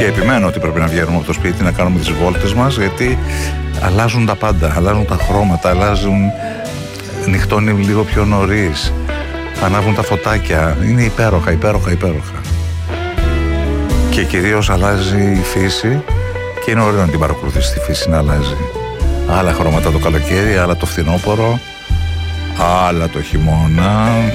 Και επιμένω ότι πρέπει να βγαίνουμε από το σπίτι, να κάνουμε τις βόλτες μας, γιατί αλλάζουν τα πάντα, αλλάζουν τα χρώματα, νυχτώνει λίγο πιο νωρίς, ανάβουν τα φωτάκια, είναι υπέροχα. Και κυρίως αλλάζει η φύση και είναι ωραίο να την παρακολουθείς τη φύση να αλλάζει. Άλλα χρώματα το καλοκαίρι, άλλα το φθινόπωρο, άλλα το χειμώνα.